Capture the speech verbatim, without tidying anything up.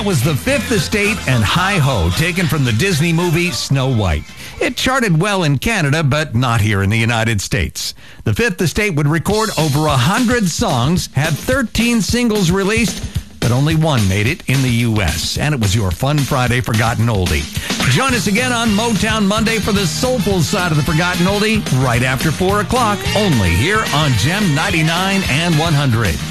was The Fifth Estate and Hi-Ho, taken from the Disney movie Snow White. It charted well in Canada, but not here in the United States. The Fifth Estate would record over one hundred songs, had thirteen singles released, but only one made it in the U S And it was your Fun Friday Forgotten Oldie. Join us again on Motown Monday for the soulful side of the Forgotten Oldie, right after four o'clock, only here on Gem ninety-nine and one hundred.